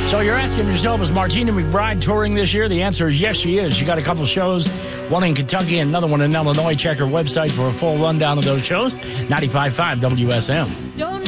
So you're asking yourself, is Martina McBride touring this year? The answer is yes, she is. She got a couple shows, one in Kentucky and another one in Illinois. Check her website for a full rundown of those shows. 95.5 WSM. Don't